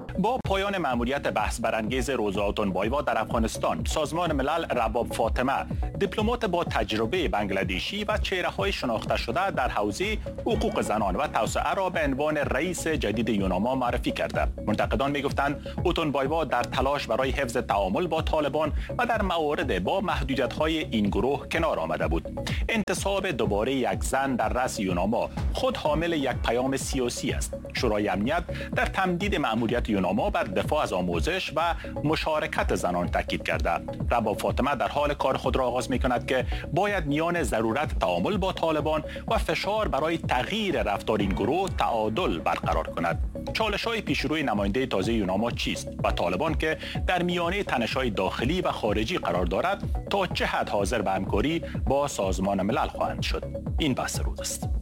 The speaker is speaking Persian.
با پایان مأموریت بحث برانگیز روزا اوتونبایوا در افغانستان، سازمان ملل رباب فاطمه دیپلمات با تجربه بنگلادیشی و چهره‌های شناخته شده در حوزه حقوق زنان و توسعه را به عنوان رئیس جدید یوناما معرفی کرده. منتقدان می‌گفتند اوتونبایوا در تلاش برای حفظ تعامل با طالبان و در موارد با محدودیت‌های این گروه کنار آمده بود. انتصاب دوباره یک زن در رأس یوناما خود حامل یک پیام سیاسی است. شورای امنیت در تمدید مأموریت یوناما بر دفاع از آموزش و مشارکت زنان تاکید کرده. رباب فاطمه در حال کار خود را آغاز می‌کند که باید میان ضرورت تعامل با طالبان و فشار برای تغییر رفتار این گروه تعادل برقرار کند. چالش‌های پیشروی نماینده تازه یوناما چیست و طالبان که در میانه تنش‌های داخلی و خارجی قرار دارد تا چه حد حاضر به همکاری با سازمان ملل خواهند شد؟ این بحث روز است.